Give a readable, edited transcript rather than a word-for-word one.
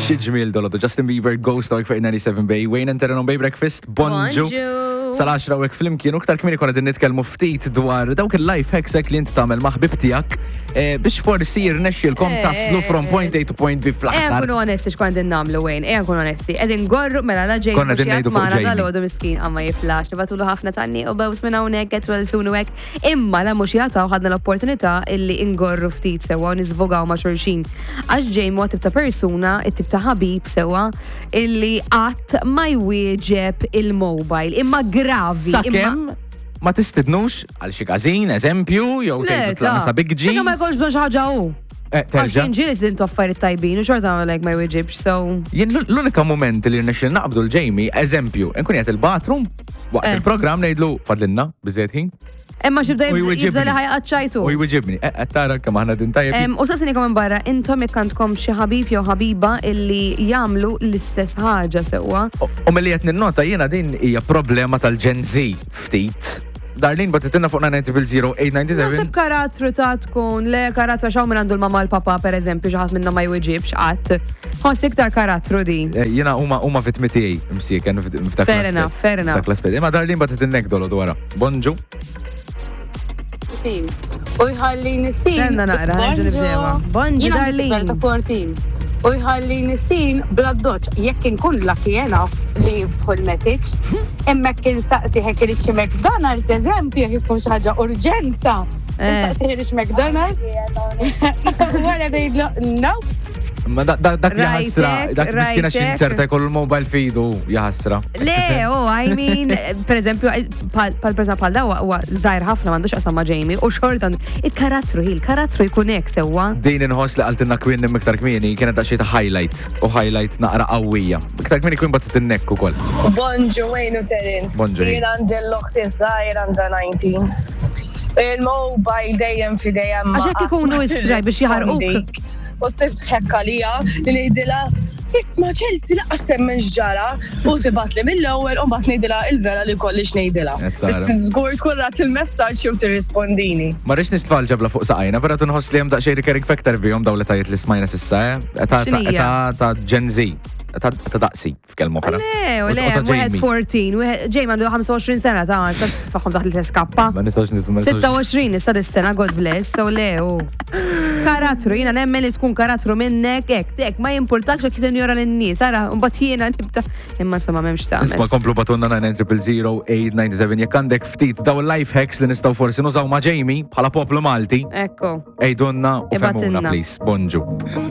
Xieġmil dolodu, Justin Bieber, Ghost Dog for 97 Bay, Wayne and Terran on Bay Breakfast, Bonġu. Sal-10 u fl-imkien, u ktar kmini konna din nitkelmu ftit dwar dawk il-life hacks li inti tagħmel maħbib tiegħek biex forsi jirnexxilkom taslu from point A to point B fl-aħħar. Kunu onesti x'kont nagħmlu Wayne, kunu onesti. Qegħdin gorru mela la ġejn biex magħna dal-għodu miskin għamma jiflax, nibatulu ħafna tanni u bews minn hawnhekk get well soon hekk. Imma la mhux jagħtaw ħadna l-opportunità illi ingorru ftit sewwa u niżvogaw ma' xulxin. Għax ġejn huwa tip ta' persuna, it-tip ta' ħabib sewwa illi qatt ma jwieġeb il-mobile imma gravi. Sakemm ma tistidnux għal xi każin, eżempju, jew tgħidu sa Big G. Ma jkollx bżonn xi ħaġa hu. Terġa'. Ġieli sidin toffarijiet tajbin u xorta like ma jwieġibx, so. Jien l-unika moment li rnexxil naqbdu l-Jamie, eżempju, nkun qed il-bathroom waqt il-programm ngħidlu fadlinna biżejjed ħin. Imma xibda jibda li ħajqaċċajtu. U jwieġibni, tara kemm aħna din tajjeb. U sasini kom barra, intom jekk għandkom xi ħabib jew ħabiba illi jagħmlu l-istess ħaġa sewwa. U milli qed ninnota jiena din hija problema tal-Gen Z ftit. Darlin, batitinna fuq 900-897. Nasib karattru ta' tkun, le karattru xaw minn għandu l-mama l-papa, per eżempju, ġaħat minna ma jwieġibx qatt. Ħoss iktar karattru di. Jena huma vitmi tiegħi msiek f'dak Fair enough. Ma Darlin batitinnek dolo dwara. Bonġu. U jħallini sin. Senna naqra, ħarġu nibdewa. Bonġu Darlin. U jħallini sin bladdoċ, jekk inkun laki enough li jiftħu l-message, emmek kien saqsi ħekriċi McDonald's, eżempju, jifun xaħġa urġenta. Saqsi ħekriċi McDonald's. Wara bejdu, no. Ma dak jaħasra, dak miskina xinserta jkollu l-mobile feedu jaħasra. Le, I mean, per eżempju, pal daw huwa żgħir ħafna m'għandux qasam ma' Jamie u xorta il-karattru jkun hekk sewwa. Din inħoss li qaltilna kwien iktar kmieni kienet daqsxejn ta' highlight u highlight naqra qawwija. Iktar kmieni kien batit innek ukoll. Bonġu Wayne u Terin. Bonġu. Jien għandi l-oħti żgħir għandha 19. Il-mobile dejjem fidejjem ma' għaxek ikunu istraj biex jħarquk. U sibt ħekka lija li ngħidilha isma' Chelsea laqqas semmen ġara u tibatli mill-ewwel u mbagħad ngħidilha il-vera li kollix ngħidilha. Biex żgur tkun rat il-messaġġ jew tirrispondini. Ma rridx nistfal ġabla fuq saqajna, però tinħoss li hemm daqsxejn recurring factor bihom dawn l-etajiet li smajna s'issa, ta' Gen Z. Ta' daqsi f'kelma oħra. Le, wieħed 14, Jamie għandu 25 sena ta' ma nistax tfaħħom taħt l-eskappa. Ma nistax 26 issa dis-sena, God bless, so le, karattru, jiena nemmen li tkun karattru minnek, ek, ma jimpurtakx jekk tinjora lin-nies, ara, mbagħad jiena nibda. Imma insomma m'hemmx tagħmel. Isma' komplu batunna 900-897 jekk għandek ftit daw life hacks li nistgħu forsi nużaw ma' Jamie bħala poplu Malti. Ekku. Ejdunna u femmuna, please. Bonġu.